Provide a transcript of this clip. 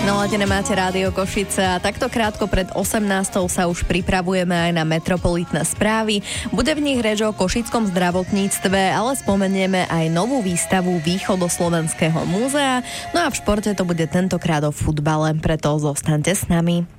Naladené máte Rádio Košice a takto krátko pred 18. sa už pripravujeme aj na metropolitné správy. Bude v nich reč o košickom zdravotníctve, ale spomenieme aj novú výstavu Východoslovenského múzea. No a v športe to bude tentokrát o futbale, preto zostaňte s nami.